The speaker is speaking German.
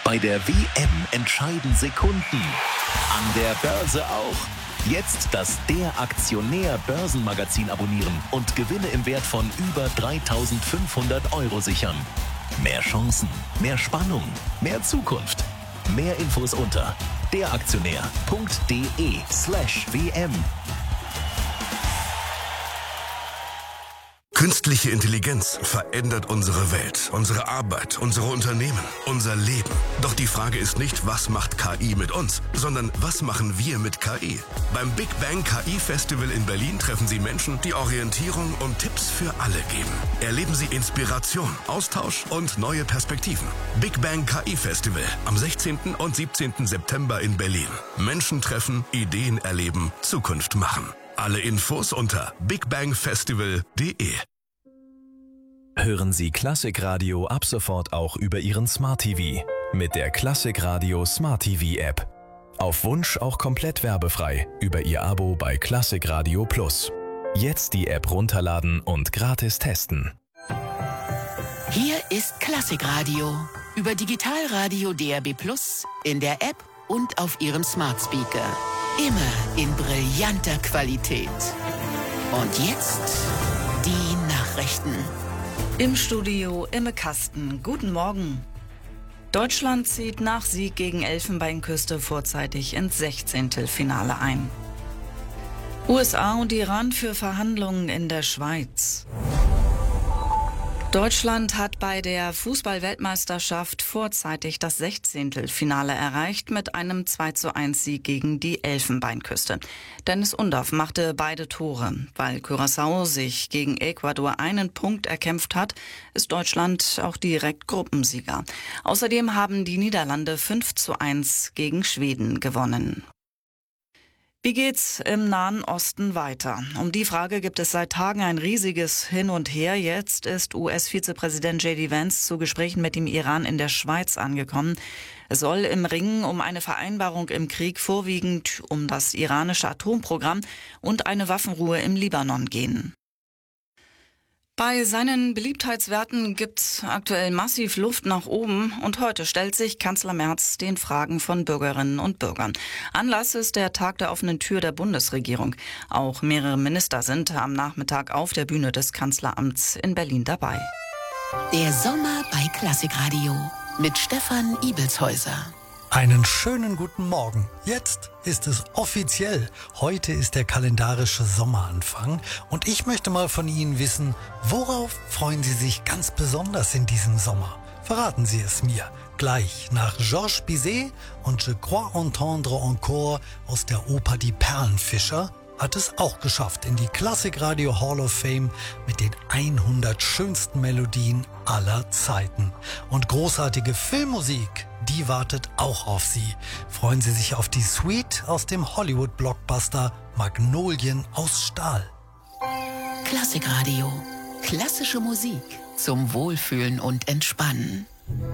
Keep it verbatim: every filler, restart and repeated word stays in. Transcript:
Bei der W M entscheiden Sekunden. An der Börse auch. Jetzt das Der Aktionär Börsenmagazin abonnieren und Gewinne im Wert von über dreitausendfünfhundert Euro sichern. Mehr Chancen, mehr Spannung, mehr Zukunft. Mehr Infos unter deraktionär.de slash WM. Künstliche Intelligenz verändert unsere Welt, unsere Arbeit, unsere Unternehmen, unser Leben. Doch die Frage ist nicht, was macht K I mit uns, sondern was machen wir mit K I? Beim Big Bang K I Festival in Berlin treffen Sie Menschen, die Orientierung und Tipps für alle geben. Erleben Sie Inspiration, Austausch und neue Perspektiven. Big Bang K I Festival am sechzehnten und siebzehnten September in Berlin. Menschen treffen, Ideen erleben, Zukunft machen. Alle Infos unter bigbangfestival punkt de. Hören Sie Klassikradio ab sofort auch über Ihren Smart T V mit der Klassikradio Smart T V App. Auf Wunsch auch komplett werbefrei über Ihr Abo bei Klassikradio Plus. Jetzt die App runterladen und gratis testen. Hier ist Klassikradio über Digitalradio D A B Plus, in der App und auf Ihrem Smart Speaker. Immer in brillanter Qualität. Und jetzt die Nachrichten. Im Studio Imme Kasten. Guten Morgen. Deutschland zieht nach Sieg gegen Elfenbeinküste vorzeitig ins Sechzehntelfinale ein. U S A und Iran für Verhandlungen in der Schweiz. Deutschland hat bei der Fußball-Weltmeisterschaft vorzeitig das Sechzehntelfinale erreicht mit einem zwei zu eins Sieg gegen die Elfenbeinküste. Dennis Undaff machte beide Tore. Weil Curaçao sich gegen Ecuador einen Punkt erkämpft hat, ist Deutschland auch direkt Gruppensieger. Außerdem haben die Niederlande fünf zu eins gegen Schweden gewonnen. Wie geht's im Nahen Osten weiter? Um die Frage gibt es seit Tagen ein riesiges Hin und Her. Jetzt ist U S-Vizepräsident J D Vance zu Gesprächen mit dem Iran in der Schweiz angekommen. Es soll im Ringen um eine Vereinbarung im Krieg vorwiegend um das iranische Atomprogramm und eine Waffenruhe im Libanon gehen. Bei seinen Beliebtheitswerten gibt's aktuell massiv Luft nach oben und heute stellt sich Kanzler Merz den Fragen von Bürgerinnen und Bürgern. Anlass ist der Tag der offenen Tür der Bundesregierung. Auch mehrere Minister sind am Nachmittag auf der Bühne des Kanzleramts in Berlin dabei. Der Sommer bei Klassikradio mit Stefan Ibelshäuser. Einen schönen guten Morgen. Jetzt ist es offiziell. Heute ist der kalendarische Sommeranfang und ich möchte mal von Ihnen wissen, worauf freuen Sie sich ganz besonders in diesem Sommer? Verraten Sie es mir gleich nach Georges Bizet und Je crois entendre encore aus der Oper Die Perlenfischer hat es auch geschafft in die Klassikradio Hall of Fame mit den hundert schönsten Melodien aller Zeiten. Und großartige Filmmusik, die wartet auch auf Sie. Freuen Sie sich auf die Suite aus dem Hollywood-Blockbuster Magnolien aus Stahl. Klassikradio. Klassische Musik zum Wohlfühlen und Entspannen.